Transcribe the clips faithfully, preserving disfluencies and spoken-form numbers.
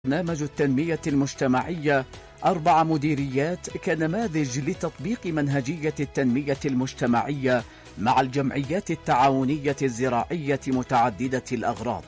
برنامج التنمية المجتمعية أربع مديريات كنماذج لتطبيق منهجية التنمية المجتمعية مع الجمعيات التعاونية الزراعية متعددة الأغراض.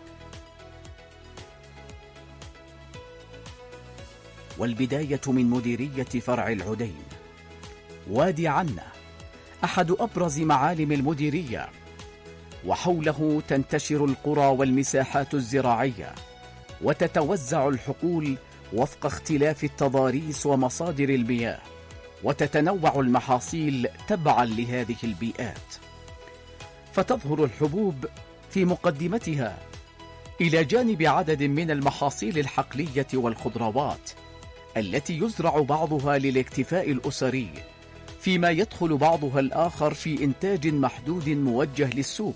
والبداية من مديرية فرع العدين. وادي عنة أحد أبرز معالم المديرية، وحوله تنتشر القرى والمساحات الزراعية، وتتوزع الحقول وفق اختلاف التضاريس ومصادر المياه، وتتنوع المحاصيل تبعا لهذه البيئات. فتظهر الحبوب في مقدمتها إلى جانب عدد من المحاصيل الحقلية والخضروات التي يزرع بعضها للاكتفاء الأسري، فيما يدخل بعضها الآخر في إنتاج محدود موجه للسوق.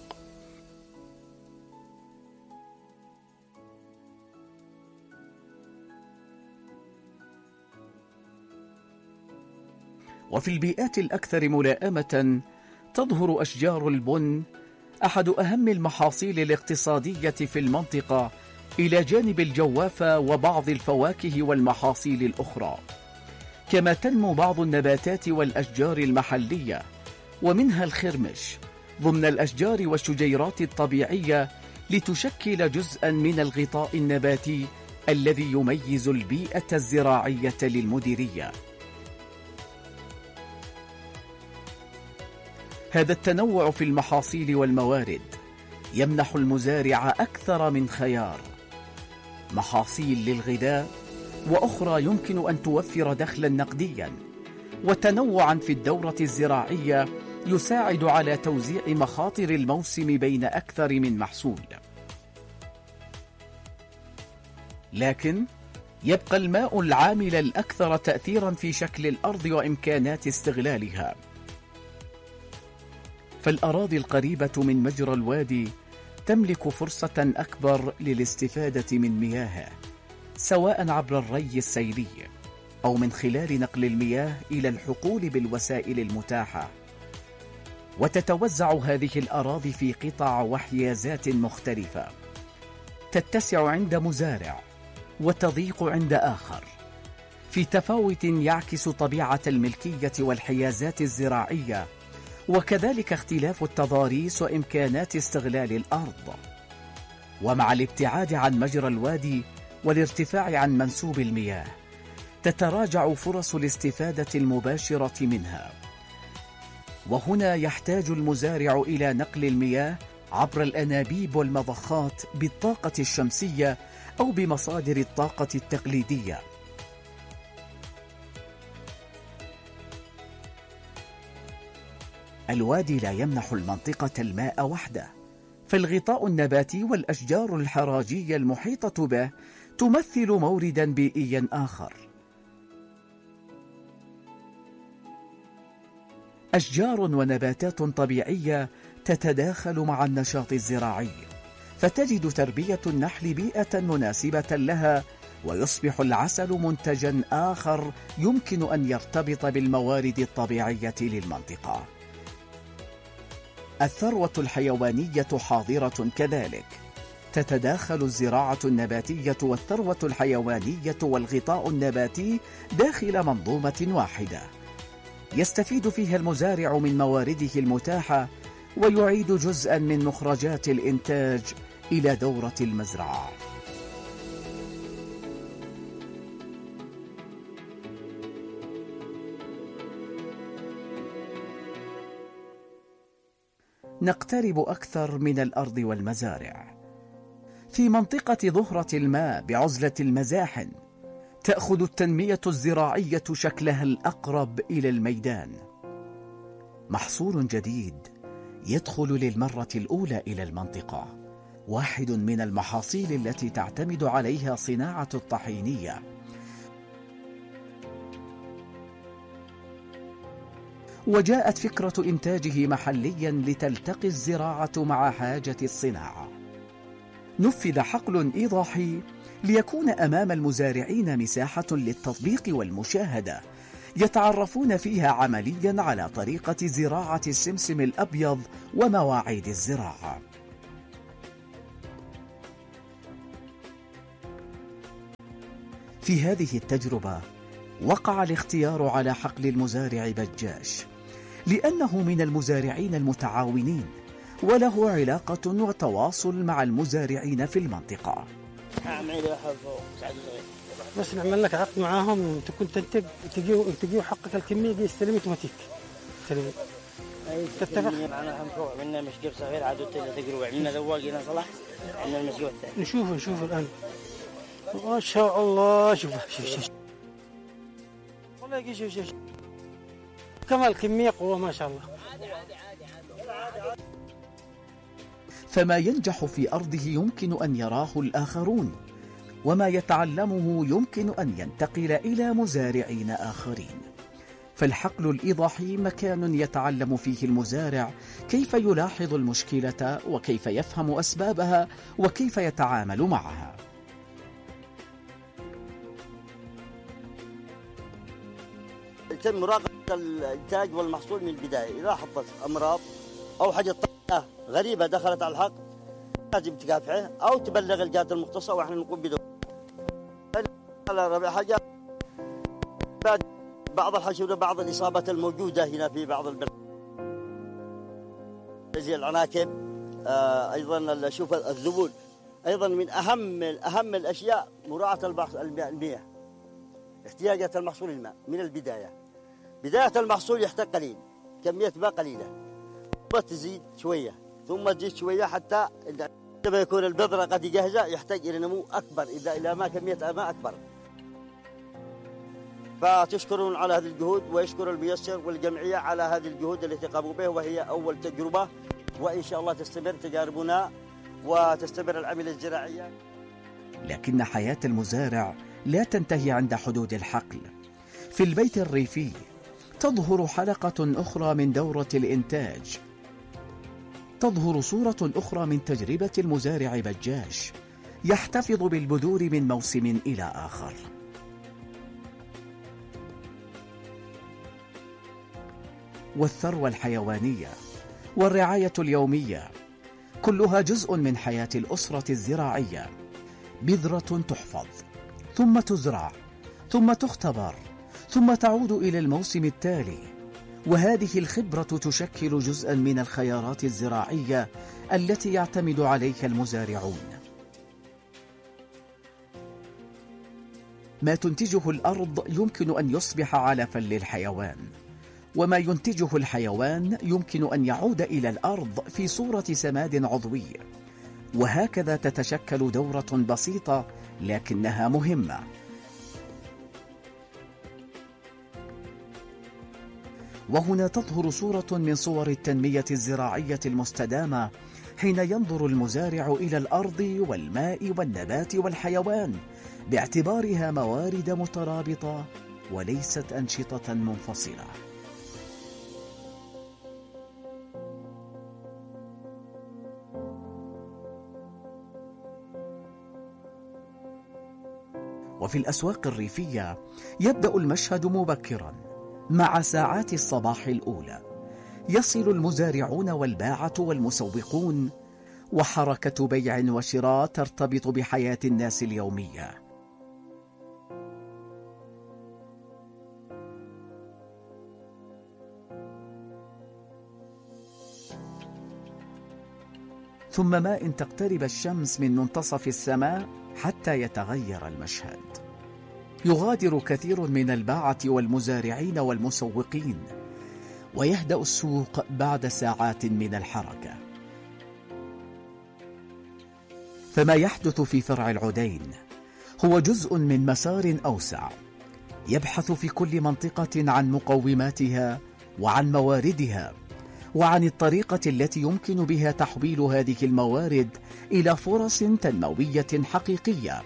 وفي البيئات الأكثر ملائمة تظهر أشجار البن، أحد أهم المحاصيل الاقتصادية في المنطقة، إلى جانب الجوافة وبعض الفواكه والمحاصيل الأخرى. كما تنمو بعض النباتات والأشجار المحلية، ومنها الخرمش ضمن الأشجار والشجيرات الطبيعية، لتشكل جزءا من الغطاء النباتي الذي يميز البيئة الزراعية للمديرية. هذا التنوع في المحاصيل والموارد يمنح المزارع أكثر من خيار، محاصيل للغذاء، وأخرى يمكن أن توفر دخلا نقديا، وتنوعا في الدورة الزراعية يساعد على توزيع مخاطر الموسم بين أكثر من محصول. لكن يبقى الماء العامل الأكثر تأثيرا في شكل الأرض وإمكانات استغلالها. فالأراضي القريبة من مجرى الوادي تملك فرصة أكبر للاستفادة من مياهه، سواء عبر الري السيلي أو من خلال نقل المياه إلى الحقول بالوسائل المتاحة. وتتوزع هذه الأراضي في قطع وحيازات مختلفة، تتسع عند مزارع وتضيق عند آخر، في تفاوت يعكس طبيعة الملكية والحيازات الزراعية، وكذلك اختلاف التضاريس وإمكانات استغلال الأرض. ومع الابتعاد عن مجرى الوادي والارتفاع عن منسوب المياه، تتراجع فرص الاستفادة المباشرة منها. وهنا يحتاج المزارع إلى نقل المياه عبر الأنابيب والمضخات بالطاقة الشمسية أو بمصادر الطاقة التقليدية. الوادي لا يمنح المنطقة الماء وحده، فالغطاء النباتي والأشجار الحراجية المحيطة به تمثل موردا بيئيا آخر. أشجار ونباتات طبيعية تتداخل مع النشاط الزراعي، فتجد تربية النحل بيئة مناسبة لها، ويصبح العسل منتجا آخر يمكن أن يرتبط بالموارد الطبيعية للمنطقة. الثروة الحيوانية حاضرة كذلك، تتداخل الزراعة النباتية والثروة الحيوانية والغطاء النباتي داخل منظومة واحدة، يستفيد فيها المزارع من موارده المتاحة، ويعيد جزءا من مخرجات الإنتاج إلى دورة المزرعة. نقترب أكثر من الأرض والمزارع. في منطقة ظهرة الماء بعزلة المزاحم، تأخذ التنمية الزراعية شكلها الأقرب إلى الميدان. محصول جديد يدخل للمرة الأولى إلى المنطقة، واحد من المحاصيل التي تعتمد عليها صناعة الطحينية. وجاءت فكرة إنتاجه محليا لتلتقي الزراعة مع حاجة الصناعة. نفذ حقل إيضاحي ليكون أمام المزارعين مساحة للتطبيق والمشاهدة، يتعرفون فيها عمليا على طريقة زراعة السمسم الأبيض ومواعيد الزراعة. في هذه التجربة وقع الاختيار على حقل المزارع بجاش، لأنه من المزارعين المتعاونين وله علاقة وتواصل مع المزارعين في المنطقة. بس نعمل لك عقد معاهم، تكون تنتج تجيو تجيو حقك الكمية دي استلم اوتوماتيك. استلم. تتفق؟ معنا مشروع عندنا مشقف صغير عاد تقرب عندنا ذواقنا صلاح عندنا المشقف الثاني. نشوف نشوف الآن. ما شاء الله شوف شوف شوف. والله شوف شوف. كمال كمية قوة ما شاء الله. فما ينجح في أرضه يمكن أن يراه الآخرون، وما يتعلمه يمكن أن ينتقل إلى مزارعين آخرين. فالحقل الإيضاحي مكان يتعلم فيه المزارع كيف يلاحظ المشكلة وكيف يفهم أسبابها وكيف يتعامل معها. يتم مراقبة الإنتاج والمحصول من البداية. إذا حصلت أمراض أو حاجة غريبة دخلت على الحقل لازم تكافحه أو تبلغ الجهات المختصة وإحنا نقوم بدور. رابع حاجة بعض الحشرة بعض الإصابات الموجودة هنا في بعض البلد زي العناكب، آه أيضا شوف الذبول. أيضا من أهم أهم الأشياء مراعاة المياه، احتياجات المحصول الماء من البداية. بداية المحصول يحتاج قليل، كمية ماء قليلة، ثم تزيد شوية ثم تزيد شوية حتى عندما يكون البذرة قد جاهزة يحتاج إلى نمو أكبر، إلى إلى ما كمية ماء أكبر. فتشكرون على هذه الجهود ويشكر الميسر والجمعية على هذه الجهود التي قاموا بها، وهي أول تجربة، وإن شاء الله تستمر تجاربنا وتستمر العملية الزراعية. لكن حياة المزارع لا تنتهي عند حدود الحقل. في البيت الريفي تظهر حلقة أخرى من دورة الإنتاج، تظهر صورة أخرى من تجربة المزارع بجاش يحتفظ بالبذور من موسم إلى آخر. والثروة الحيوانية والرعاية اليومية كلها جزء من حياة الأسرة الزراعية. بذرة تحفظ ثم تزرع ثم تختبر ثم تعود إلى الموسم التالي، وهذه الخبرة تشكل جزءا من الخيارات الزراعية التي يعتمد عليها المزارعون. ما تنتجه الأرض يمكن أن يصبح علفا للحيوان، وما ينتجه الحيوان يمكن أن يعود إلى الأرض في صورة سماد عضوي، وهكذا تتشكل دورة بسيطة لكنها مهمة. وهنا تظهر صورة من صور التنمية الزراعية المستدامة، حين ينظر المزارع إلى الأرض والماء والنبات والحيوان باعتبارها موارد مترابطة وليست أنشطة منفصلة. وفي الأسواق الريفية يبدأ المشهد مبكرا مع ساعات الصباح الأولى. يصل المزارعون والباعة والمسوقون، وحركة بيع وشراء ترتبط بحياة الناس اليومية. ثم ما إن تقترب الشمس من منتصف السماء حتى يتغير المشهد. يغادر كثير من الباعة والمزارعين والمسوقين، ويهدأ السوق بعد ساعات من الحركة. فما يحدث في فرع العدين هو جزء من مسار أوسع، يبحث في كل منطقة عن مقوماتها وعن مواردها وعن الطريقة التي يمكن بها تحويل هذه الموارد إلى فرص تنموية حقيقية.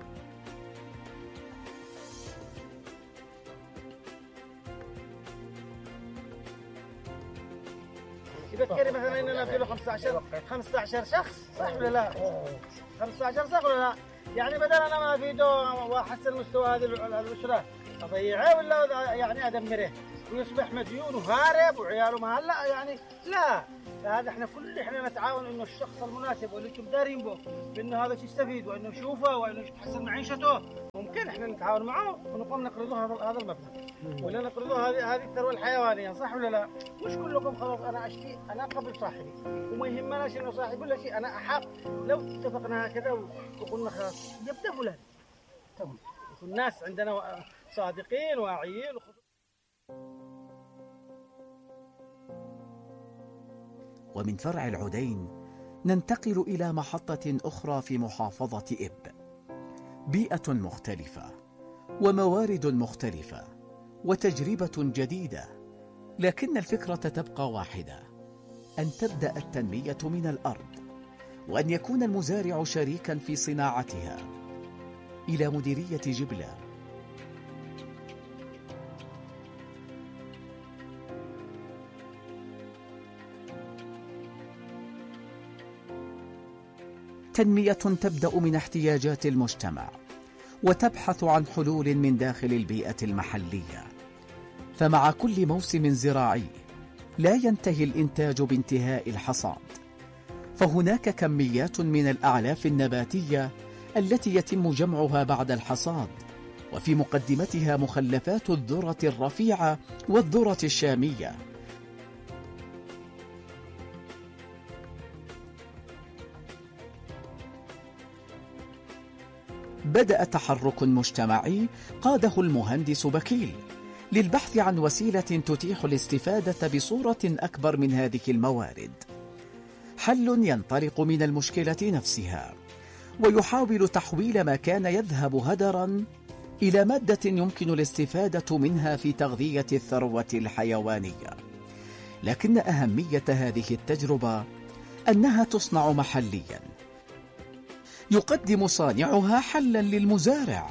يذكرني مثلا اننا في له خمسة عشر شخص، صح ولا لا؟ خمسة عشر صح ولا لا؟ يعني بدل انا ما افيده واحسن مستوى هذه الاسره اضيعه ولا يعني ادمره ويصبح مديون وهارب وعياله ما هلا يعني لا. هذا احنا كل احنا نتعاون انه الشخص المناسب واللي انتم دارين به بانه هذا يستفيد وانه يشوفه وانه يحسن معيشته. ممكن احنا نتعاون معه ونقوم نقرضه هذا هذا المبلغ، ولا نقرضه هذه هذه الثروه الحيوانيه، صح ولا لا؟ مش كلكم خلاص انا اشتي انا قبل صاحبي وما يهمناش انه صاحبي ولا شيء، انا احق لو اتفقنا هكذا وقلنا خلاص يبدا فلان تمام، الناس عندنا صادقين واعيين. ومن فرع العدين ننتقل إلى محطة أخرى في محافظة إب، بيئة مختلفة وموارد مختلفة وتجربة جديدة، لكن الفكرة تبقى واحدة: أن تبدأ التنمية من الأرض، وأن يكون المزارع شريكا في صناعتها. إلى مديرية جبلة. تنمية تبدأ من احتياجات المجتمع وتبحث عن حلول من داخل البيئة المحلية، فمع كل موسم زراعي لا ينتهي الإنتاج بانتهاء الحصاد، فهناك كميات من الأعلاف النباتية التي يتم جمعها بعد الحصاد، وفي مقدمتها مخلفات الذرة الرفيعة والذرة الشامية. بدأ تحرك مجتمعي قاده المهندس بكيل للبحث عن وسيلة تتيح الاستفادة بصورة أكبر من هذه الموارد، حل ينطلق من المشكلة نفسها ويحاول تحويل ما كان يذهب هدرا إلى مادة يمكن الاستفادة منها في تغذية الثروة الحيوانية. لكن أهمية هذه التجربة أنها تصنع محليا، يقدم صانعها حلا للمزارع.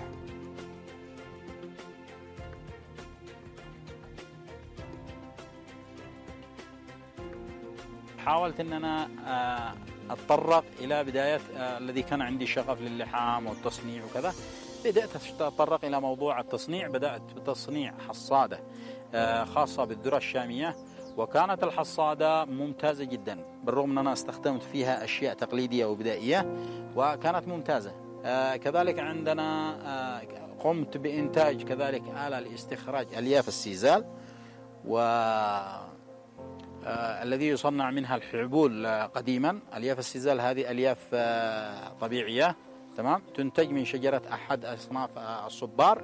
حاولت أن أنا أتطرق إلى بداية الذي كان عندي شغف للحام والتصنيع وكذا، بدأت أتطرق إلى موضوع التصنيع. بدأت بتصنيع حصادة خاصة بالذرة الشامية، وكانت الحصادة ممتازة جدا، بالرغم أن أنا استخدمت فيها أشياء تقليدية وبدائية وكانت ممتازة. كذلك عندنا قمت بإنتاج كذلك آلة لاستخراج ألياف السيزال، و الذي يصنع منها الحبول قديما. ألياف السيزال هذه ألياف طبيعية، تمام، تنتج من شجرة أحد أصناف الصبار.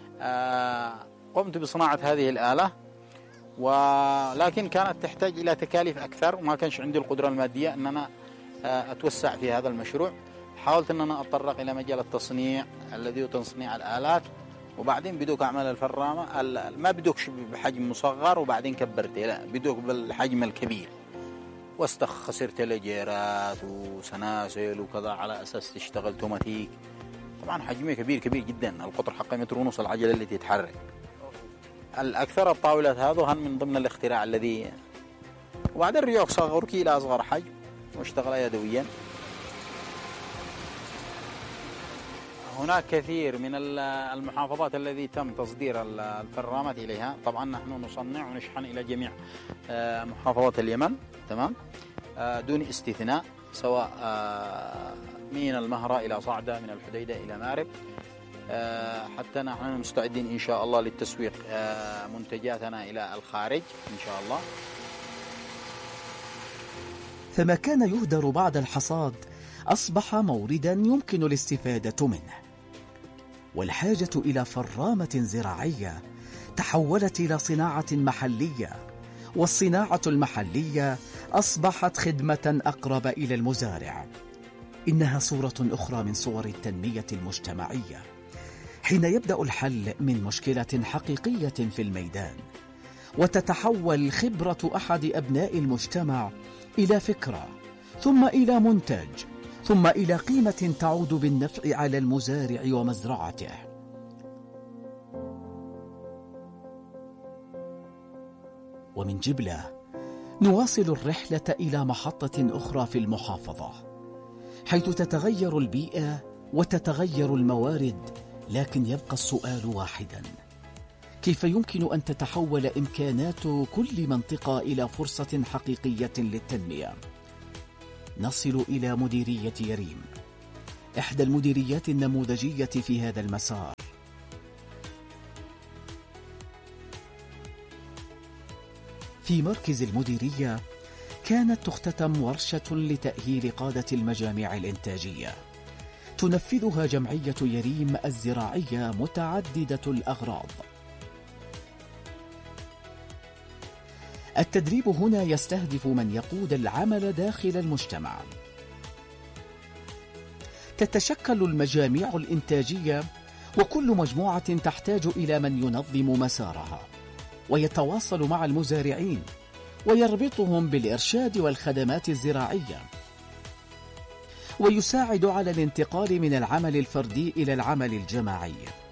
قمت بصناعة هذه الآلة، ولكن كانت تحتاج إلى تكاليف أكثر، وما كانش عندي القدرة المادية أن أنا أتوسع في هذا المشروع. حاولت أن أنا أتطرق إلى مجال التصنيع الذي هو تصنيع الآلات، وبعدين بدوك أعمل الفرامة، ما بدوكش بحجم مصغر وبعدين كبرته، لا بدوك بالحجم الكبير، واستخسرت لجيرات وسناسل وكذا على أساس تشتغل توماتيك. طبعا حجمه كبير كبير جدا، القطر حقه متر ونص العجلة التي تتحرك. الأكثر الطاولات هذا من ضمن الاختراع الذي، وبعدين الريوق صغرك إلى أصغر حجم واشتغل يدويا. هناك كثير من المحافظات التي تم تصدير الفرامات إليها. طبعا نحن نصنع ونشحن إلى جميع محافظات اليمن، تمام، دون استثناء، سواء من المهرة إلى صعدة، من الحديدة إلى مارب، حتى نحن مستعدين إن شاء الله للتسويق منتجاتنا إلى الخارج إن شاء الله. فما كان يهدر بعد الحصاد أصبح موردا يمكن الاستفادة منه، والحاجة إلى فرامة زراعية تحولت إلى صناعة محلية، والصناعة المحلية أصبحت خدمة أقرب إلى المزارع. إنها صورة أخرى من صور التنمية المجتمعية، حين يبدأ الحل من مشكلة حقيقية في الميدان، وتتحول خبرة أحد أبناء المجتمع إلى فكرة، ثم إلى منتج، ثم إلى قيمة تعود بالنفع على المزارع ومزرعته. ومن جبلة نواصل الرحلة إلى محطة أخرى في المحافظة، حيث تتغير البيئة وتتغير الموارد، لكن يبقى السؤال واحدا: كيف يمكن أن تتحول إمكانات كل منطقة إلى فرصة حقيقية للتنمية؟ نصل إلى مديرية يريم، إحدى المديريات النموذجية في هذا المسار، في مركز المديرية كانت تختتم ورشة لتأهيل قادة المجاميع الإنتاجية تنفذها جمعية يريم الزراعية متعددة الأغراض. التدريب هنا يستهدف من يقود العمل داخل المجتمع. تتشكل المجاميع الإنتاجية وكل مجموعة تحتاج إلى من ينظم مسارها ويتواصل مع المزارعين ويربطهم بالإرشاد والخدمات الزراعية، ويساعد على الانتقال من العمل الفردي إلى العمل الجماعي.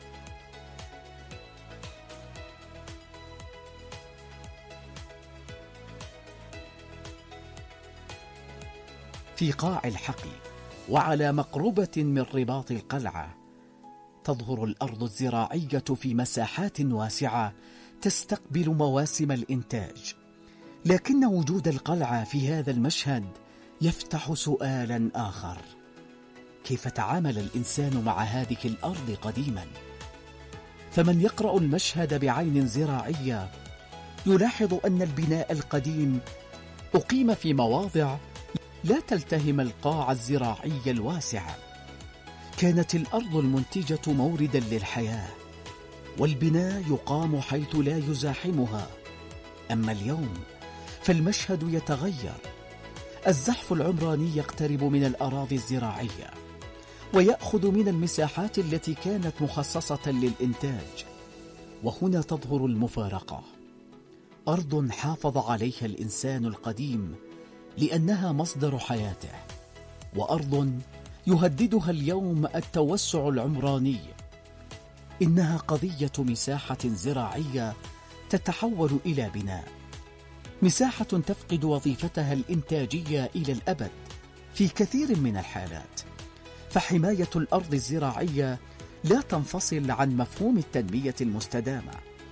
في قاع الحقل وعلى مقربة من رباط القلعة تظهر الأرض الزراعية في مساحات واسعة تستقبل مواسم الإنتاج، لكن وجود القلعة في هذا المشهد يفتح سؤالا آخر: كيف تعامل الإنسان مع هذه الأرض قديما؟ فمن يقرأ المشهد بعين زراعية يلاحظ أن البناء القديم أقيم في مواضع لا تلتهم القاع الزراعي الواسع. كانت الأرض المنتجة موردا للحياة، والبناء يقام حيث لا يزاحمها. أما اليوم فالمشهد يتغير، الزحف العمراني يقترب من الأراضي الزراعية ويأخذ من المساحات التي كانت مخصصة للإنتاج. وهنا تظهر المفارقة: أرض حافظ عليها الإنسان القديم لأنها مصدر حياته، وأرض يهددها اليوم التوسع العمراني. إنها قضية مساحة زراعية تتحول إلى بناء، مساحة تفقد وظيفتها الإنتاجية إلى الأبد في كثير من الحالات. فحماية الأرض الزراعية لا تنفصل عن مفهوم التنمية المستدامة.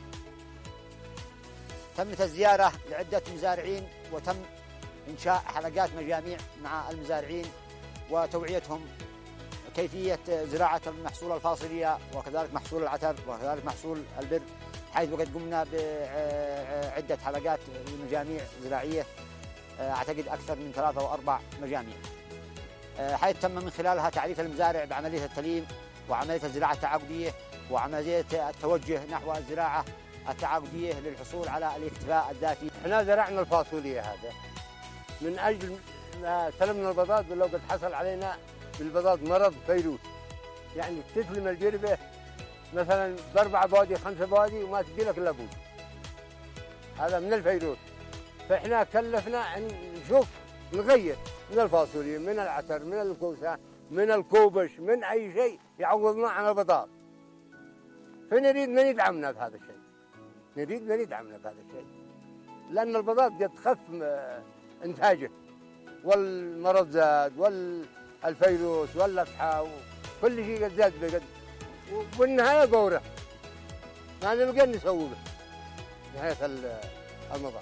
تمت الزيارة لعدة مزارعين وتم إنشاء حلقات مجاميع مع المزارعين وتوعيتهم كيفية زراعة المحصول الفاصلية وكذلك محصول العتر وكذلك محصول البر، حيث وقد قمنا بعدة حلقات لمجاميع زراعية، أعتقد أكثر من ثلاثة أو أربع مجاميع، حيث تم من خلالها تعريف المزارع بعملية التليم وعملية الزراعة التعاقدية وعملية التوجه نحو الزراعة التعاقدية للحصول على الاكتفاء الذاتي. احنا زرعنا الفاصوليا هذا من أجل ما سلمنا البطاط، ولو قد حصل علينا بالبطاط مرض فيروس، يعني تسلم الجربة مثلا بأربع بوادي خمسة بوادي وما تجي لك إلا بود، هذا من الفيروس. فإحنا كلفنا أن نشوف نغير من الفاصوليا، من العتر، من الكوسة، من الكوبش، من أي شيء يعوضنا عن البطاط. فنريد من يدعمنا بهذا الشيء، نريد من يدعمنا بهذا الشيء، لأن البطاط قد خف إنتاجه، والمرض زاد، والفيروس واللفحة وكل شيء قد زاد بقد، والنهاية قورة ما نلقى نسوي به نهاية المطاف.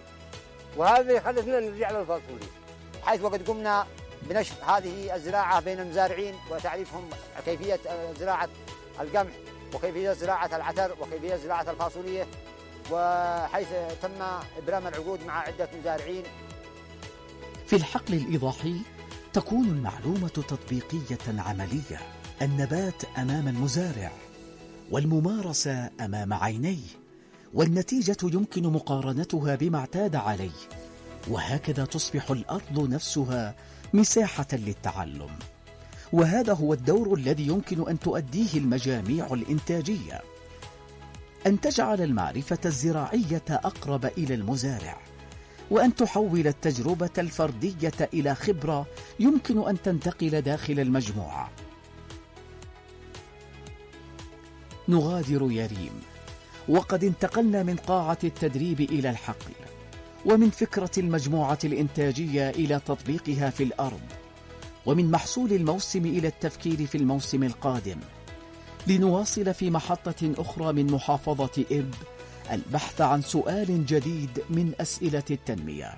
وهذا خلتنا نرجع للفاصوليا، حيث وقد قمنا بنشر هذه الزراعة بين المزارعين وتعريفهم كيفية زراعة القمح وكيفية زراعة العتر وكيفية زراعة الفاصولية، وحيث تم إبرام العقود مع عدة مزارعين. في الحقل الإيضاحي تكون المعلومة تطبيقية عملية، النبات أمام المزارع والممارسة أمام عينيه، والنتيجة يمكن مقارنتها بما اعتاد عليه، وهكذا تصبح الأرض نفسها مساحة للتعلم. وهذا هو الدور الذي يمكن أن تؤديه المجاميع الإنتاجية، أن تجعل المعرفة الزراعية أقرب إلى المزارع، وأن تحول التجربة الفردية إلى خبرة يمكن أن تنتقل داخل المجموعة. نغادر يريم، وقد انتقلنا من قاعة التدريب إلى الحقل، ومن فكرة المجموعة الإنتاجية إلى تطبيقها في الأرض، ومن محصول الموسم إلى التفكير في الموسم القادم، لنواصل في محطة أخرى من محافظة إب البحث عن سؤال جديد من أسئلة التنمية.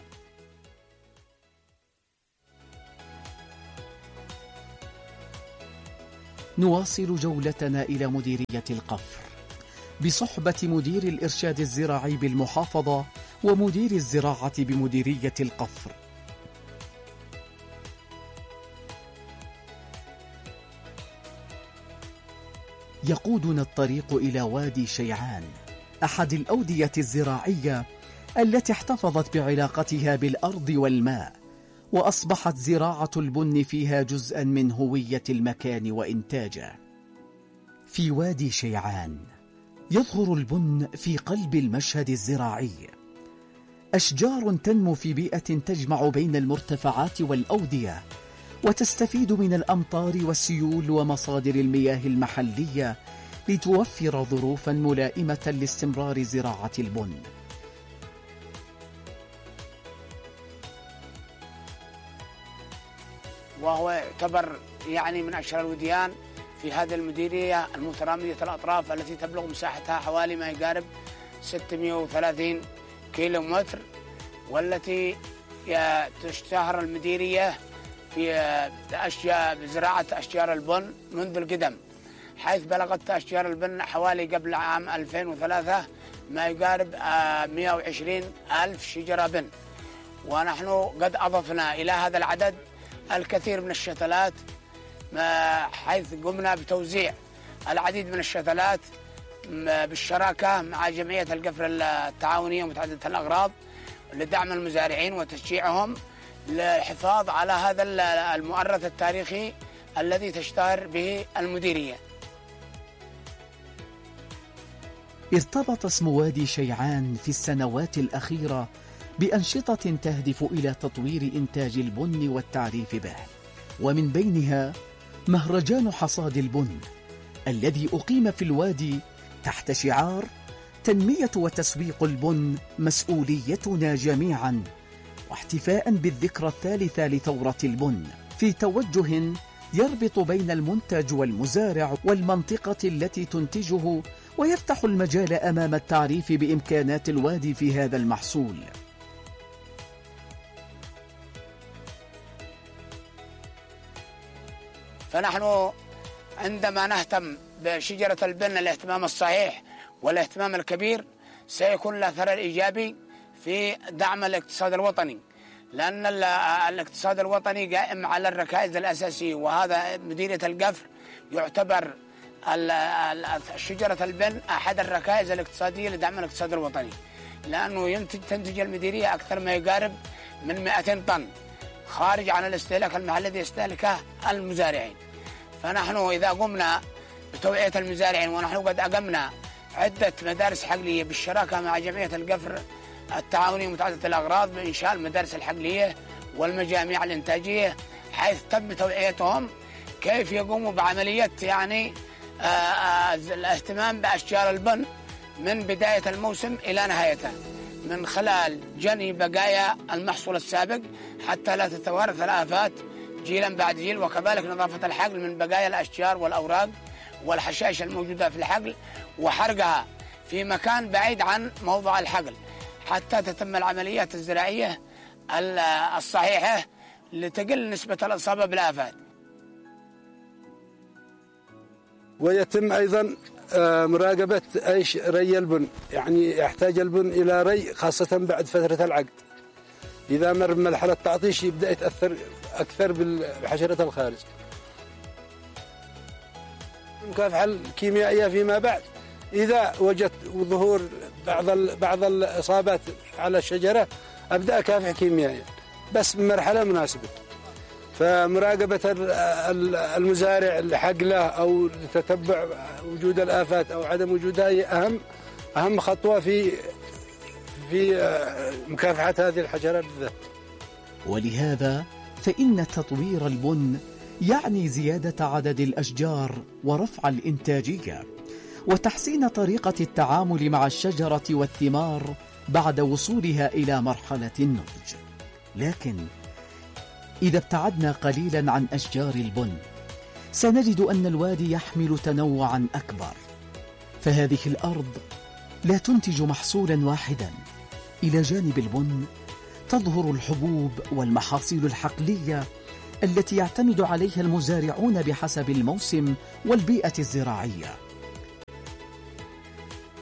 نواصل جولتنا إلى مديرية القفر بصحبة مدير الإرشاد الزراعي بالمحافظة ومدير الزراعة بمديرية القفر. يقودنا الطريق إلى وادي شيعان، أحد الأودية الزراعية التي احتفظت بعلاقتها بالأرض والماء، وأصبحت زراعة البن فيها جزءا من هوية المكان وإنتاجه. في وادي شيعان يظهر البن في قلب المشهد الزراعي، أشجار تنمو في بيئة تجمع بين المرتفعات والأودية، وتستفيد من الأمطار والسيول ومصادر المياه المحلية لتوفر ظروفا ملائمة لاستمرار زراعة البن. وهو يعتبر يعني من أشهر الوديان في هذه المديرية المترامية الأطراف التي تبلغ مساحتها حوالي ما يقارب ستمئة وثلاثين كيلو متر، والتي تشتهر المديرية في أشجار بزراعة أشجار البن منذ القدم، حيث بلغت أشجار البن حوالي قبل عام ألفين وثلاثة ما يقارب مئة وعشرين ألف شجرة بن. ونحن قد أضفنا إلى هذا العدد الكثير من الشتلات، حيث قمنا بتوزيع العديد من الشتلات بالشراكة مع جمعية القفر التعاونية متعددة الأغراض لدعم المزارعين وتشجيعهم للحفاظ على هذا المؤرث التاريخي الذي تشتهر به المديرية. ارتبط اسم وادي شيعان في السنوات الأخيرة بأنشطة تهدف إلى تطوير إنتاج البن والتعريف به، ومن بينها مهرجان حصاد البن الذي أقيم في الوادي تحت شعار تنمية وتسويق البن مسؤوليتنا جميعا، واحتفاء بالذكرى الثالثة لثورة البن، في توجه يربط بين المنتج والمزارع والمنطقة التي تنتجه، ويفتح المجال أمام التعريف بإمكانات الوادي في هذا المحصول. فنحن عندما نهتم بشجرة البن الاهتمام الصحيح والاهتمام الكبير سيكون له أثر إيجابي في دعم الاقتصاد الوطني، لأن الاقتصاد الوطني قائم على الركائز الأساسية، وهذا مديرية القفر يعتبر شجرة البن أحد الركائز الاقتصادية لدعم الاقتصاد الوطني، لأنه ينتج تنتج المديرية أكثر ما يقارب من مئتين طن خارج عن الاستهلاك المحلي الذي يستهلكه المزارعين. فنحن إذا قمنا بتوعية المزارعين، ونحن قد أقمنا عدة مدارس حقلية بالشراكة مع جمعية القفر التعاونية متعددة الأغراض بإنشاء المدارس الحقلية والمجاميع الإنتاجية، حيث تم توعيتهم كيف يقوموا بعملية يعني آآ آآ الاهتمام بأشجار البن من بداية الموسم إلى نهايته، من خلال جني بقايا المحصول السابق حتى لا تتوارث الآفات جيلا بعد جيل، وكذلك نظافة الحقل من بقايا الأشجار والأوراق والحشائش الموجودة في الحقل وحرقها في مكان بعيد عن موضع الحقل حتى تتم العمليات الزراعية الصحيحة لتقل نسبة الإصابة بالآفات. ويتم أيضا مراقبة عيش ري البن، يعني يحتاج البن إلى ري خاصة بعد فترة العقد، إذا مر بمرحلة التعطيش يبدأ يتأثر أكثر بالحشرة الخارج. المكافحة الكيميائية فيما بعد إذا وجدت ظهور بعض بعض الإصابات على الشجرة أبدأ أكافح كيميائيا بس بمرحلة مناسبة. فمراقبة المزارع لحقله أو لتتبع وجود الآفات أو عدم وجودها هي أهم أهم خطوة في في مكافحة هذه الحشرات بالذات. ولهذا فإن تطوير البن يعني زيادة عدد الأشجار ورفع الإنتاجية وتحسين طريقة التعامل مع الشجرة والثمار بعد وصولها إلى مرحلة النضج. لكن إذا ابتعدنا قليلا عن أشجار البن سنجد أن الوادي يحمل تنوعا أكبر، فهذه الأرض لا تنتج محصولا واحدا. إلى جانب البن تظهر الحبوب والمحاصيل الحقلية التي يعتمد عليها المزارعون بحسب الموسم والبيئة الزراعية.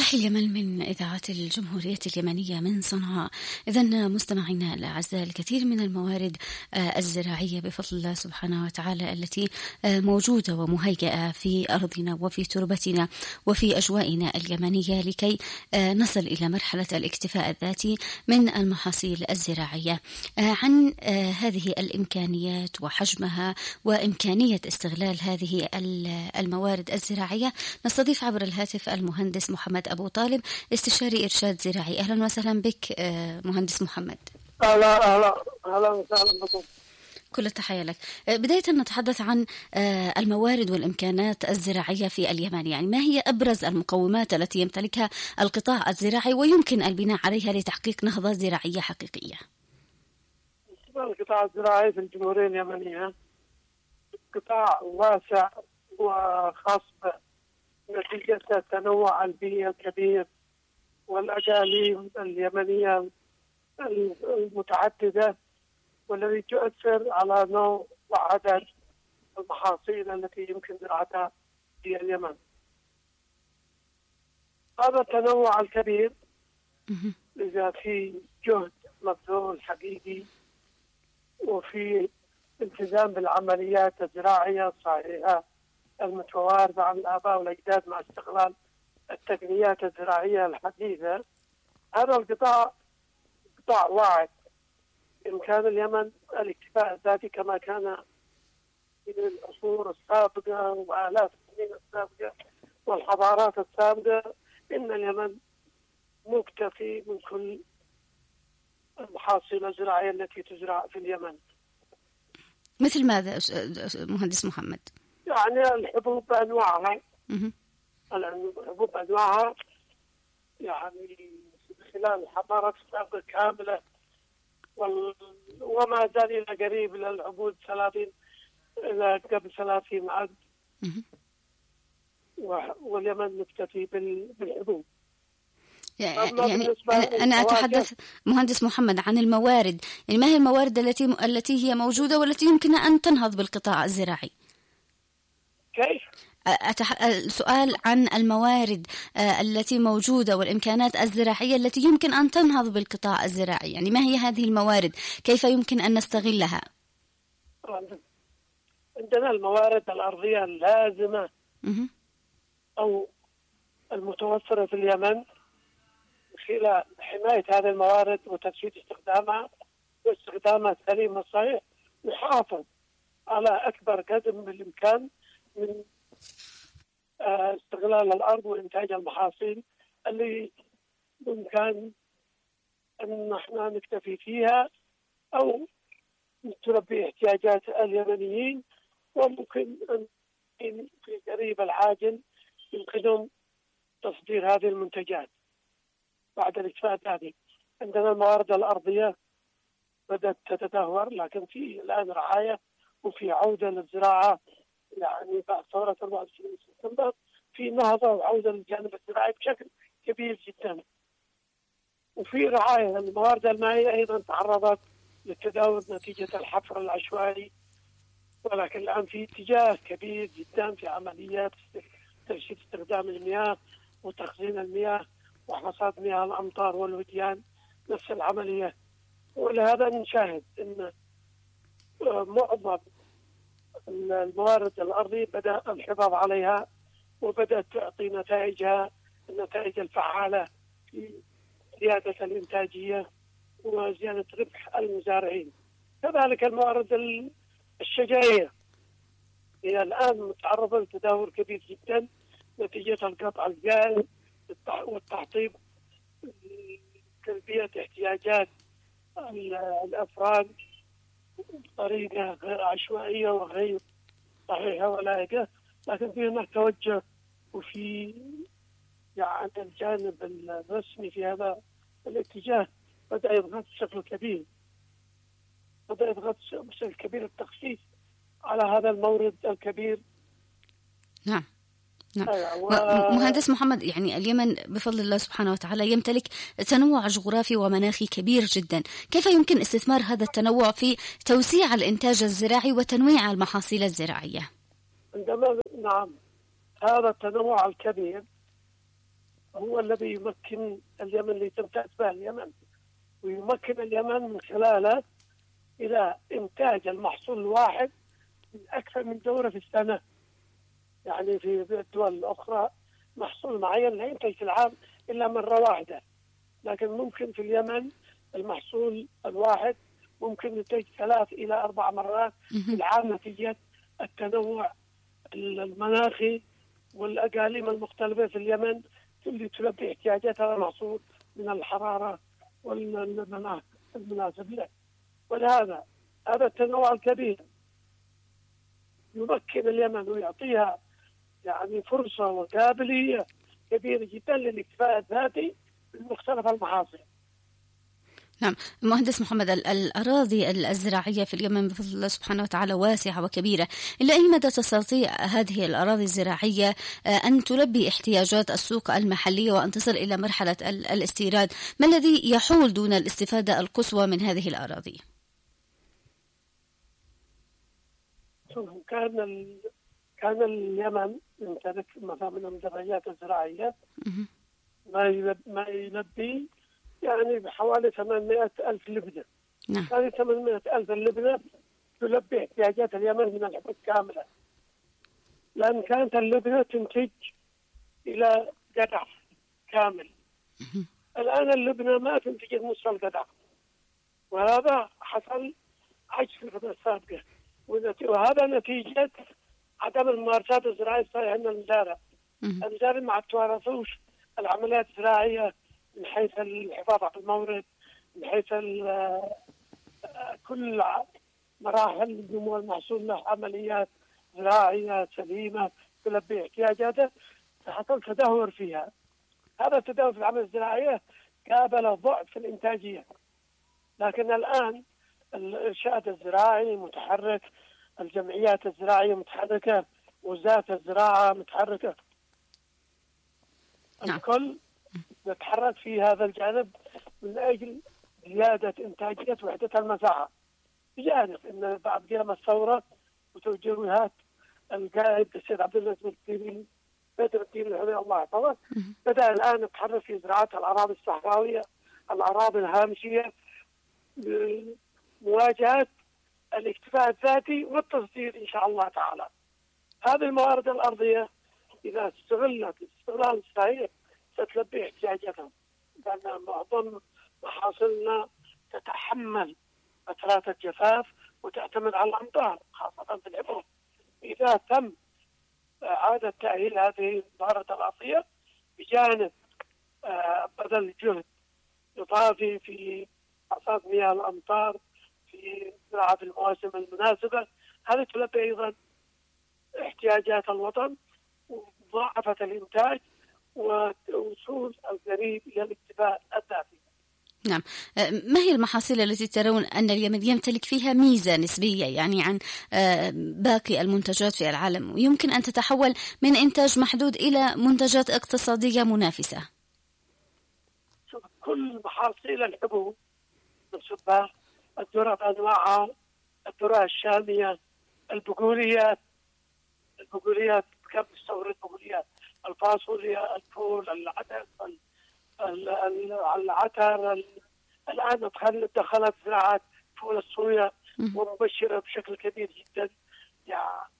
صباح اليمن من إذاعة الجمهورية اليمنية من صنعاء. إذن مستمعينا الأعزاء، الكثير من الموارد الزراعية بفضل الله سبحانه وتعالى التي موجودة ومهيئة في أرضنا وفي تربتنا وفي أجوائنا اليمنية لكي نصل إلى مرحلة الاكتفاء الذاتي من المحاصيل الزراعية. عن هذه الإمكانيات وحجمها وإمكانية استغلال هذه الموارد الزراعية نستضيف عبر الهاتف المهندس محمد أبو طالب، استشاري إرشاد زراعي. أهلا وسهلا بك مهندس محمد. أهلا أهلا أهلا وسهلا بكم. كل التحية لك. بداية نتحدث عن الموارد والإمكانات الزراعية في اليمن، يعني ما هي أبرز المقومات التي يمتلكها القطاع الزراعي ويمكن البناء عليها لتحقيق نهضة زراعية حقيقية؟ القطاع الزراعي في الجمهورية اليمنية قطاع واسع وخاص نتيجة التنوع البيئي الكبير والأقاليم اليمنية المتعددة، والذي تؤثر على نوع وعدد المحاصيل التي يمكن زراعتها في اليمن. هذا التنوع الكبير إذا في جهد مبذول حقيقي وفي التزام بالعمليات الزراعية الصحيحة المتوارثة عن الآباء والأجداد مع استغلال التقنيات الزراعية الحديثة، هذا القطاع قطاع واعد بإمكان اليمن الاكتفاء الذاتي كما كان في العصور السابقة وآلاف السنين السابقة والحضارات السابقة. إن اليمن مكتفي من كل المحاصيل الزراعية التي تزرع في اليمن. مثل ماذا مهندس محمد؟ يعني الحبوب بأنواعها، الحبوب بأنواعها يعني خلال الحضارة السابقة كاملة وما زال إلى قريب إلى العبود ثلاثين إلى قبل ثلاثين عقد، واليمن مكتفي بالحبوب. يعني أنا أتحدث مهندس محمد عن الموارد، يعني ما هي الموارد التي التي هي موجودة والتي يمكن أن تنهض بالقطاع الزراعي؟ كيف؟ أتح... السؤال عن الموارد التي موجودة والإمكانات الزراعية التي يمكن أن تنهض بالقطاع الزراعي، يعني ما هي هذه الموارد؟ كيف يمكن أن نستغلها؟ عندنا الموارد الأرضية اللازمة أو المتوفرة في اليمن خلال حماية هذه الموارد وترشيد استخدامها واستخدامها السليم والصحيح، نحافظ على أكبر قدر بالإمكان من استغلال الأرض وإنتاج المحاصيل اللي بإمكان أن احنا نكتفي فيها أو تلبي احتياجات اليمنيين، وممكن أن في قريب العاجل يمكنهم تصدير هذه المنتجات بعد الاكتفاء الذاتي. عندنا الموارد الأرضية بدأت تتدهور، لكن في الآن رعاية وفي عودة للزراعة، يعني بعد ثورة أربعة وعشرين سبتمبر في نهضة وعودة للجانب الزراعي بشكل كبير جدا. وفي رعاية الموارد المائية أيضا تعرضت للتدهور نتيجة الحفر العشوائي، ولكن الآن في اتجاه كبير جدا في عمليات ترشيد استخدام المياه وتخزين المياه وحصاد مياه الأمطار والوديان، نفس العملية. ولهذا نشاهد أن معظم الموارد الأرضية بدأ الحفاظ عليها وبدأت تعطي نتائجها النتائج الفعالة في زيادة الإنتاجية وزيادة ربح المزارعين. كذلك الموارد الشجرية هي الآن متعرضة لتدهور كبير جدا نتيجة القطع الجائر والتحطيب تلبية احتياجات الأفراد بطريقة غير عشوائية وغير صحيحة ولائقة. لكن في هناك توجه وفي يعني الجانب الرسمي في هذا الاتجاه بدأ يضغط بشكل كبير بدأ يضغط بشكل كبير التخصيص على هذا المورد الكبير. نعم نعم. مهندس محمد، يعني اليمن بفضل الله سبحانه وتعالى يمتلك تنوع جغرافي ومناخي كبير جدا، كيف يمكن استثمار هذا التنوع في توسيع الإنتاج الزراعي وتنويع المحاصيل الزراعية؟ عندما نعم هذا التنوع الكبير هو الذي يمكن اليمن اللي تمتاز به اليمن، ويمكن اليمن من خلاله إلى إنتاج المحصول الواحد من أكثر من دورة في السنة. يعني في الدول الأخرى محصول معين لا ينتج في العام إلا مرة واحدة، لكن ممكن في اليمن المحصول الواحد ممكن ينتج ثلاث إلى أربع مرات في العام نتيجة التنوع المناخي والأقاليم المختلفة في اليمن اللي تلبي احتياجاتها المحصول من الحرارة والمناخ المناسب له. ولهذا هذا التنوع الكبير يمكن اليمن ويعطيها يعني فرصة وقابلية كبيرة جدا للاكتفاء الذاتي بمختلف المحاصيل. نعم مهندس محمد، الأراضي الزراعية في اليمن بفضل الله سبحانه وتعالى واسعة وكبيرة، إلى أي مدى تستطيع هذه الأراضي الزراعية أن تلبي احتياجات السوق المحلية وأن تصل إلى مرحلة الاستيراد؟ ما الذي يحول دون الاستفادة القصوى من هذه الأراضي؟ كان ال... كان اليمن يمتلك مثلا من المدرجات الزراعية ما يلبي, ما يلبي يعني بحوالي ثمانمائة ألف لبنة. نعم. هذه ثمانمائة ألف اللبنة تلبي احتياجات اليمن من الحبوب كاملة، لأن كانت اللبنة تنتج إلى قطع كامل. الآن اللبنة ما تنتج نصف القطع، وهذا حصل عجز في الفترة السابقة، وهذا نتيجة عدم الممارسات الزراعية الصحيحة عند المزارع. المزارع ما توارثوش العمليات الزراعية من حيث الحفاظ على المورد، من حيث كل مراحل نمو المحصول له عمليات زراعية سليمة تلبي احتياجاته، فحصل تدهور فيها. هذا التدهور في العملية الزراعية قابل ضعف في الإنتاجية. لكن الآن الإرشاد الزراعي متحرك، الجمعيات الزراعية متحركة، وزارة الزراعة متحركة. نعم. الكل نتحرك في هذا الجانب من أجل زيادة إنتاجية وحدة المساحة، بجانب أن بعد قيام الثورة وتوجيهات القائد السيد عبد الله الدين بدر الدين العلي الله يحفظه، بدأ الآن نتحرك في زراعة الأراضي الصحراوية، الأراضي الهامشية، مواجهة الاكتفاء الذاتي والتصدير إن شاء الله تعالى. هذه الموارد الأرضية إذا استغلت استغلال صحيح ستلبي احتياجاتهم، لأن معظم محاصيلنا تتحمل فترات الجفاف وتعتمد على الأمطار خاصة في العبور. إذا تم إعادة تأهيل هذه الموارد الأرضية بجانب بذل جهد إضافي في حصاد مياه الأمطار في زراعة المواسم المناسبة، هذه تلبي أيضا احتياجات الوطن ومضاعفة الإنتاج ووصول القريب إلى الاكتفاء الذاتي. نعم، ما هي المحاصيل التي ترون أن اليمن يمتلك فيها ميزة نسبية يعني عن باقي المنتجات في العالم، ويمكن أن تتحول من إنتاج محدود إلى منتجات اقتصادية منافسة؟ شوف، كل محاصيل الحبوب من صباح الذرة بأنواعها، الذرة الشامية، البقوليات، البقوليات كم تستورد بقوليات، الفاصوليا، الفول، العدس، العتر. الآن دخلت زراعة فول الصويا ومبشرة بشكل كبير جدا، يعني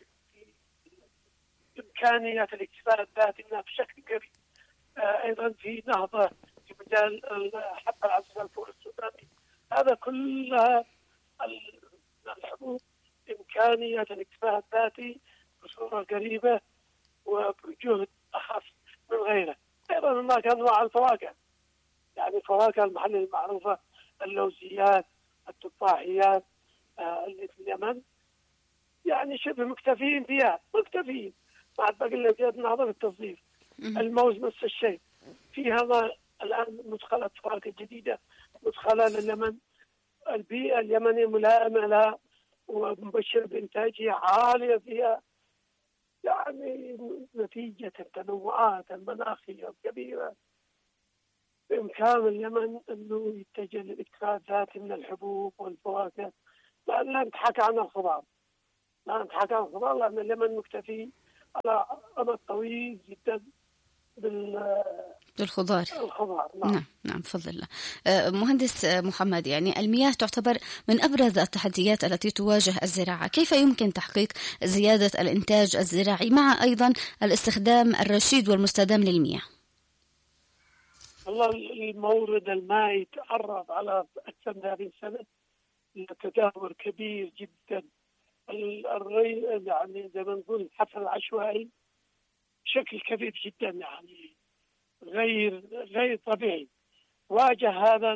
إمكانيات الاكتفاء الذاتي منها بشكل كبير. أيضا في نهضة في مجال حب العدس والفول السوداني. هذا كلها الحبوب إمكانيات الاكتفاء الذاتي بصورة قريبة وبجهد أخف من غيره. أيضا هناك أنواع الفواكه، يعني الفواكه المحلية المعروفة، اللوزيات، التفاحيات آه اللي في اليمن يعني شبه مكتفين فيها، مكتفين بعد باقي اللي زيادة نظر التصدير. الموز نفس الشيء، فيها ما الآن مدخلات فواكه جديدة مدخلة لليمن. البيئة اليمنية ملائمة لها ومبشر بإنتاجية عالية فيها، يعني نتيجة التنوعات المناخية الكبيرة بإمكان اليمن أنه يتجه للاكتفاء الذاتي من الحبوب والفواكه. لا لا نتحكى عن الخضار، لا نتحكى عن الخضار، لأن اليمن مكتفي على أمد طويل جدا للخضار. الخضار. نعم نعم نعم بفضل الله. مهندس محمد، يعني المياه تعتبر من أبرز التحديات التي تواجه الزراعة، كيف يمكن تحقيق زيادة الإنتاج الزراعي مع أيضا الاستخدام الرشيد والمستدام للمياه؟ والله المورد المائي تعرض على أكثر من هذه السنة لتدهور كبير جدا. الري يعني زي ما نقول الحفر العشوائي بشكل كبير جدا، يعني غير غير طبيعي. واجه هذا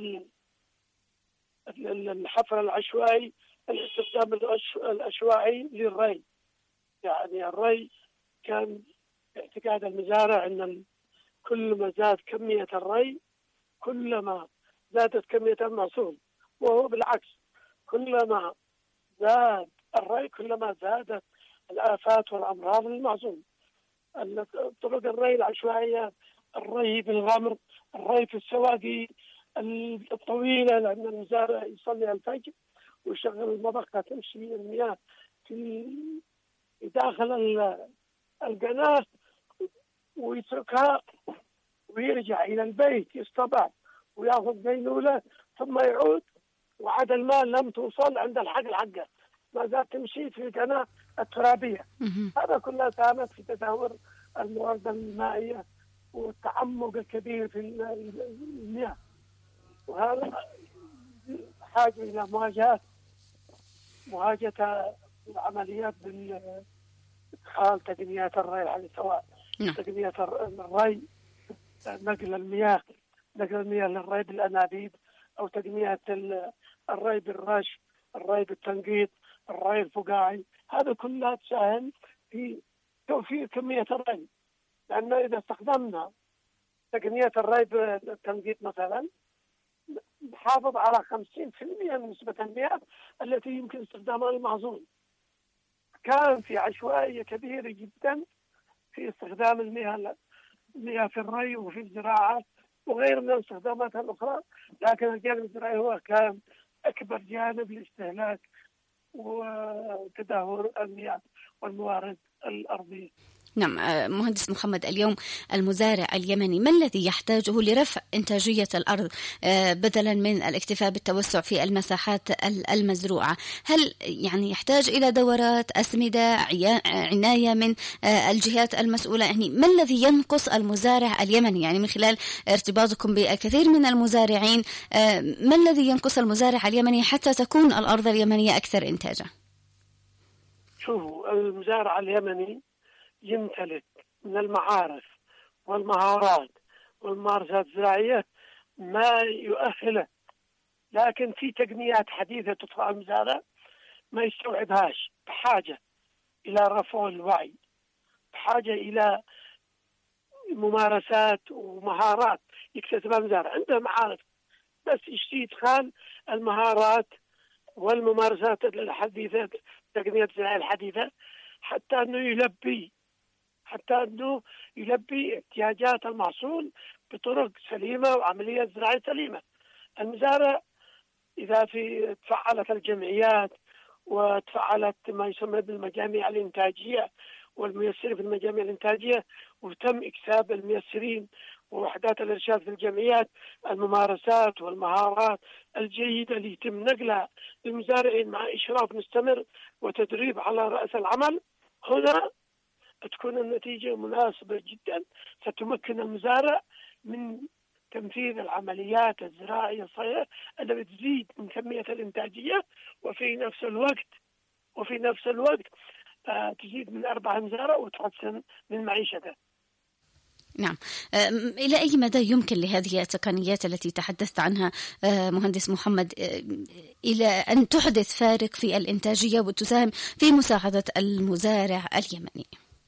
الحفر العشوائي الاستخدام العشوائي للري. يعني الري كان اعتقاد المزارع ان كل ما زاد كمية الري كلما زادت كمية المحصول، وهو بالعكس، كلما زاد الري كلما زادت الآفات والأمراض للمحصول. طرق الري العشوائية، الري بالغمر، الري في السواقي الطويلة، لأن المزارع يصلي الفجر ويشغل المضخة تمشي المياه في داخل القناة ويتركها ويرجع إلى البيت يصطبح ويأخذ قيلولة ثم يعود، وعاد الماء لم توصل عند الحقل حقه، ما زالت تمشي في القناة الترابية. هذا كله ساهمت في تدهور الموارد المائية والتعمق الكبير في المياه، وهذا حاجة إلى مواجهة مواجهة العمليات بالإدخال تقنيات الري الحديثة، سواء تقنيات الري نقل المياه نقل المياه للري بالأنابيب، أو تقنيات الري بالرش، الري بالتنقيط، الري الفقاعي. هذا كلها تساهم في توفير كمية الري، لأن إذا استخدمنا تقنيات الري بالتنقيط مثلا نحافظ على خمسين بالمئة من نسبة المياه التي يمكن استخدامها للمحصول. كان في عشوائية كبيرة جدا في استخدام المياه المياه في الري وفي الزراعة وغير من الاستخدامات الأخرى، لكن الجانب الزراعي هو كان أكبر جانب لاستهلاك وتدهور المياه والموارد الأرضية. نعم مهندس محمد، اليوم المزارع اليمني ما الذي يحتاجه لرفع إنتاجية الأرض بدلا من الاكتفاء بالتوسع في المساحات المزروعة؟ هل يعني يحتاج إلى دورات أسمدة، عناية من الجهات المسؤولة؟ يعني ما الذي ينقص المزارع اليمني؟ يعني من خلال ارتباطكم بالكثير من المزارعين، ما الذي ينقص المزارع اليمني حتى تكون الأرض اليمنية أكثر إنتاجا؟ شوفوا، المزارع اليمني يمتلك من المعارف والمهارات والممارسات الزراعية ما يؤهله، لكن في تقنيات حديثة تدخل المزارع ما يستوعبهاش، بحاجة إلى رفع الوعي، بحاجة إلى ممارسات ومهارات يكتسبها المزارع. عنده معارف بس يشتي إدخال المهارات والممارسات الحديثة، التقنيات الزراعية الحديثة، حتى أنه يلبي حتى أنه يلبي احتياجات المحصول بطرق سليمة وعملية زراعية سليمة. المزارع إذا في تفعلت الجمعيات وتفعلت ما يسمى بالمجاميع الإنتاجية والميسرين في المجاميع الإنتاجية، وتم إكساب الميسرين ووحدات الإرشاد في الجمعيات الممارسات والمهارات الجيدة اللي يتم نقلها للمزارعين مع إشراف مستمر وتدريب على رأس العمل، هنا تكون النتيجة مناسبة جدا، ستمكن المزارع من تنفيذ العمليات الزراعية الصحيحة التي تزيد من كمية الإنتاجية، وفي نفس الوقت وفي نفس الوقت تزيد من أرباح المزارع وتحسن من معيشته. نعم، إلى أي مدى يمكن لهذه التقنيات التي تحدثت عنها مهندس محمد إلى أن تحدث فارق في الإنتاجية وتساهم في مساعدة المزارع اليمني؟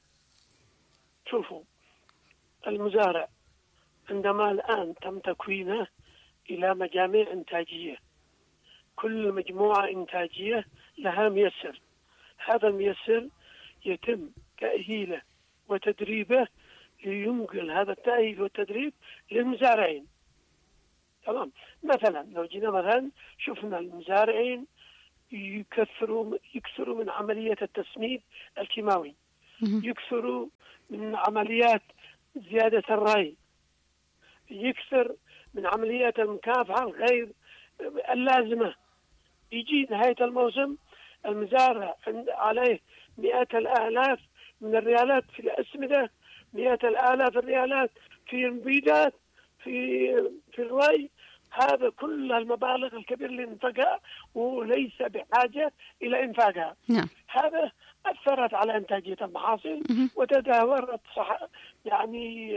شوفوا، المزارع عندما الآن تم تكوينه إلى مجاميع إنتاجية، كل مجموعة إنتاجية لها ميسر، هذا الميسر يتم تأهيله وتدريبه لينقل هذا التأهيل والتدريب للمزارعين. تمام، مثلا لو جينا مثلا شفنا المزارعين يكثروا يكثروا من عملية التسميد الكيماوي، يكثروا من عمليات زيادة الري، يكثر من عمليات المكافحة الغير اللازمة. يجي نهاية الموسم المزارع عليه مئات الآلاف من الريالات في الأسمدة، مئات الآلاف الريالات في المبيدات، في في الري. هذا كل المبالغ الكبيرة اللي انفقها وليس بحاجة إلى إنفاقها. نعم. هذا أثرت على إنتاجية المحاصيل وتدهورت صح يعني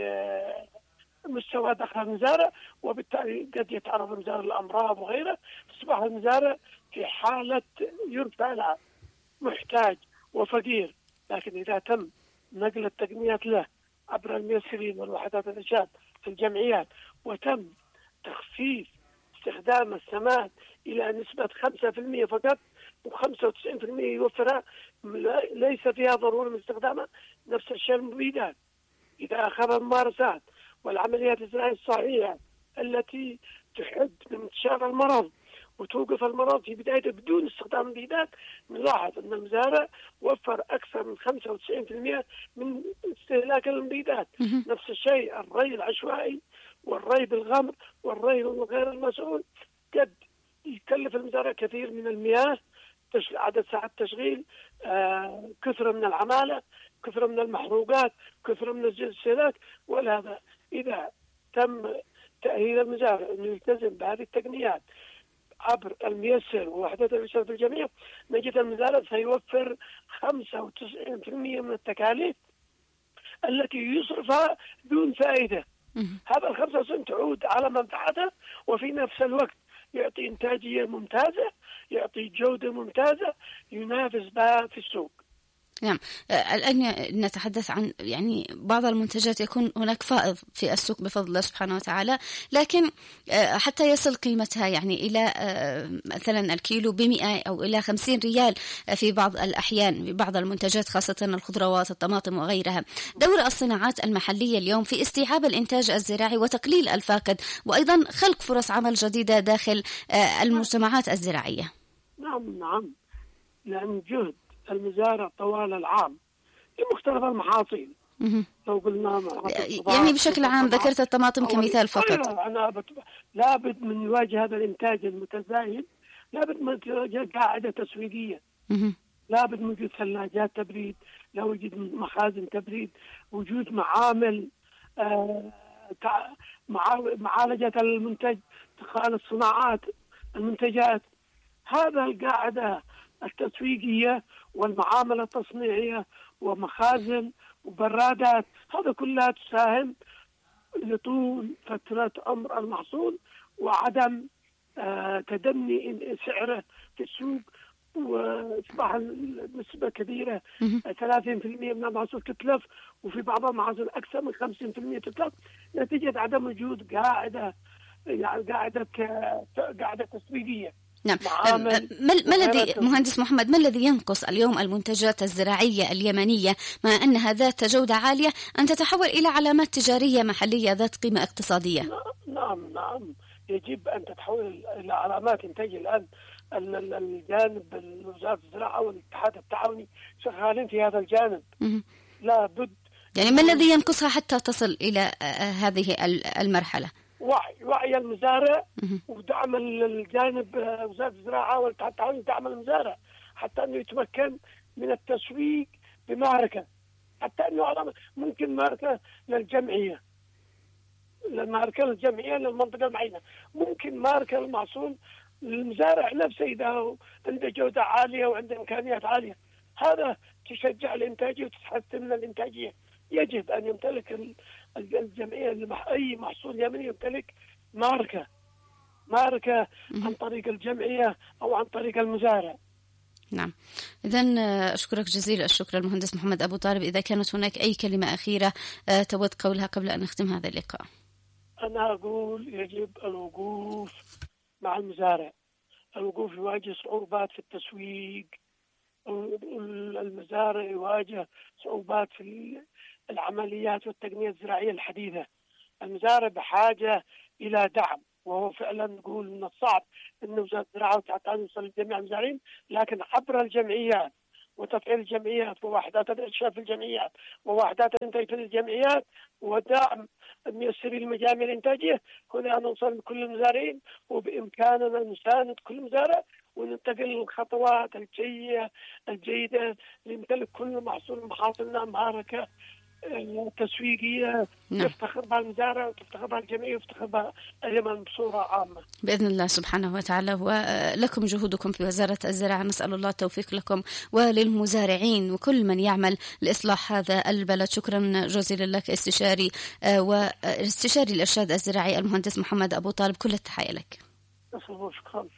مستوى دخل المزارع، وبالتالي قد يتعرض المزارع للأمراض وغيرها. أصبح المزارع في حالة يرثى لها محتاج وفقير. لكن إذا تم نقل التقنيات له عبر الميسرين والوحدات الإرشاد في الجمعيات، وتم تخفيف استخدام السماد إلى نسبة خمسة بالمئة فقط، وخمسة وتسعين بالمئة يوفرها ليس فيها ضرورة من استخدامها. نفس الشيء المبيدات، إذا أخذ الممارسات والعمليات الزراعية الصحيحة التي تحد من انتشار المرض وتوقف المرض في بدايته بدون استخدام المبيدات، نلاحظ أن المزارع وفر أكثر من خمسة وتسعين بالمئة من استهلاك المبيدات. نفس الشيء الري العشوائي والري بالغمر والري غير المسؤول قد يكلف المزارع كثير من المياه، عدد ساعات تشغيل، آه، كثرة من العمالة، كثرة من المحروقات، كثرة من الاستهلاك. ولهذا إذا تم تأهيل المزارع أنه يلتزم بهذه التقنيات عبر الميسر ووحدات الإرشاد في الجميع، نجد المزارع سيوفر خمسة وتسعين بالمئة من التكاليف التي يصرفها دون فائدة. هذا الخمسة وتسعين تعود على منفعته، وفي نفس الوقت يعطي إنتاجية ممتازة، يعطي جودة ممتازة ينافس بها في السوق. نعم. الآن نتحدث عن يعني بعض المنتجات يكون هناك فائض في السوق بفضل الله سبحانه وتعالى، لكن حتى يصل قيمتها يعني إلى مثلا الكيلو بمئة أو إلى خمسين ريال في بعض الأحيان في بعض المنتجات خاصة الخضروات الطماطم وغيرها. دور الصناعات المحلية اليوم في استيعاب الإنتاج الزراعي وتقليل الفاقد، وأيضا خلق فرص عمل جديدة داخل المجتمعات الزراعية. نعم نعم، لأن جهد المزارع طوال العام لمختلف المحاصيل. لو قلنا يعني بشكل عام ذكرت الطماطم كمثال فقط. أنا لابد من يواجه هذا الإنتاج المتزايد، لابد من يواجه قاعدة تسويقية، لابد من وجود ثلاجات تبريد، لا وجود مخازن تبريد، وجود معامل آه معالجة المنتج، ادخال الصناعات المنتجات. هذا القاعدة التسويقية والمعاملة التصنيعية ومخازن وبرادات، هذا كلها تساهم لطول فترة عمر المحصول وعدم آه تدني سعره في السوق. وإصبح النسبة كبيرة، ثلاثين بالمئة من المحصول تتلف، وفي بعض المحاصيل أكثر من خمسين بالمئة تتلف نتيجة عدم وجود قاعدة يعني قاعدة قاعدة تسويقية. نعم. ما الذي مهندس محمد ما الذي ينقص اليوم المنتجات الزراعية اليمنية مع أنها ذات جودة عالية أن تتحول إلى علامات تجارية محلية ذات قيمة اقتصادية؟ نعم نعم، يجب أن تتحول إلى علامات إنتاج. الآن الجانب وزارة الزراعة والاتحاد التعاوني شغالين في هذا الجانب. لا بد يعني ما الذي ينقصها حتى تصل إلى هذه المرحلة؟ وعي وعي المزارع ودعم الجانب وزارة الزراعة والاتحاد التعاوني، دعم المزارع حتى أنه يتمكن من التسويق بمعركة، حتى أنه ممكن معركة للجمعية، المعركة للجمعية للمنطقة المعينة، ممكن معركة للمحصول للمزارع نفسه إذا عنده جودة عالية وعنده إمكانيات عالية. هذا تشجع الإنتاجية وتحسن من الإنتاجية. يجب أن يمتلك الجمعية أي محصول يمني يمتلك ماركة ماركة عن طريق الجمعية أو عن طريق المزارع. نعم. إذن أشكرك جزيل الشكر المهندس محمد أبو طالب. إذا كانت هناك أي كلمة أخيرة تود قولها قبل أن نختم هذا اللقاء. أنا أقول يجب الوقوف مع المزارع. الوقوف يواجه صعوبات في التسويق، المزارع يواجه صعوبات في العمليات والتقنية الزراعية الحديثة. المزارع بحاجة إلى دعم، وهو فعلا نقول من الصعب أن وزارة الزراعة والتعاون يوصل لجميع المزارعين، لكن عبر الجمعيات وتفعيل الجمعيات ووحدات الإرشاد في الجمعيات ووحدات الإنتاج في الجمعيات ودعم الميسرين المجامع الإنتاجية، هنا نوصل لكل المزارعين وبإمكاننا نساند كل مزارع وننتقل للخطوات الجيدة الجيدة لنمتلك كل محصول محاصيلنا معركة تسويقية تفتخر بها المزارع وتفتخر بها الجميع وتفتخر بها اليمن بصورة عامة بإذن الله سبحانه وتعالى. ولكم جهودكم في وزارة الزراعة، نسأل الله التوفيق لكم وللمزارعين وكل من يعمل لإصلاح هذا البلد. شكرا جزيلا لك استشاري واستشاري الإرشاد الزراعي المهندس محمد أبو طالب، كل التحية لك. شكرا.